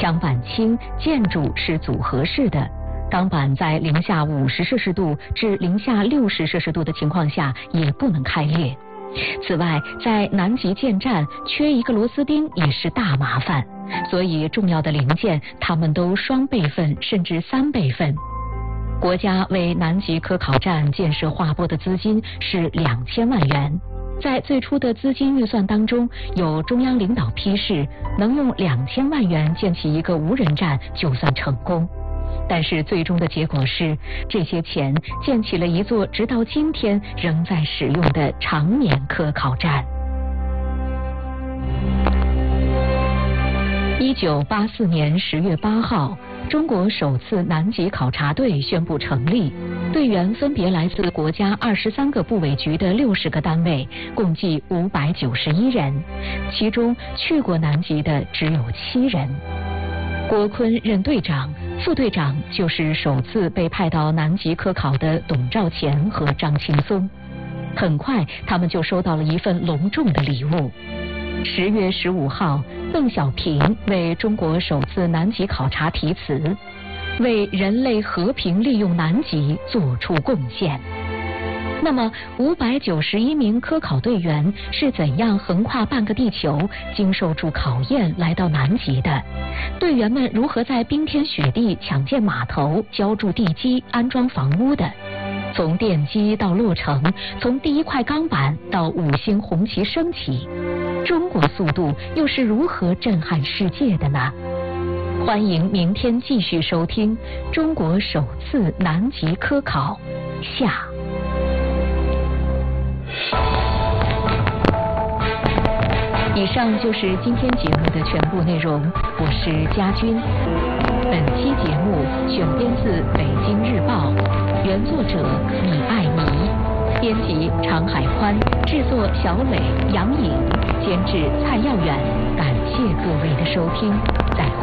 墙板轻，建筑是组合式的，钢板在零下50摄氏度至零下60摄氏度的情况下也不能开裂。此外，在南极建站缺一个螺丝钉也是大麻烦，所以重要的零件它们都双备份甚至3备份。国家为南极科考站建设划拨的资金是2000万元。在最初的资金预算当中，有中央领导批示，能用2000万元建起一个无人站就算成功。但是最终的结果是，这些钱建起了一座直到今天仍在使用的长眠科考站。1984年10月8号，中国首次南极考察队宣布成立，队员分别来自国家23个部委局的60个单位，共计591人，其中去过南极的只有7人。郭坤任队长，副队长就是首次被派到南极科考的董兆乾和张青松。很快，他们就收到了一份隆重的礼物。10月15号，邓小平为中国首次南极考察题词，为人类和平利用南极做出贡献。那么591名科考队员是怎样横跨半个地球，经受住考验来到南极的？队员们如何在冰天雪地抢建码头、浇筑地基、安装房屋的？从奠基到落成，从第一块钢板到5星红旗升起，中国速度又是如何震撼世界的呢？欢迎明天继续收听中国首次南极科考下。以上就是今天节目的全部内容，我是佳君。本期节目选编自《北京日报》，原作者米爱妮，编辑常海宽，制作小磊、杨颖，监制蔡耀远。感谢各位的收听，再会。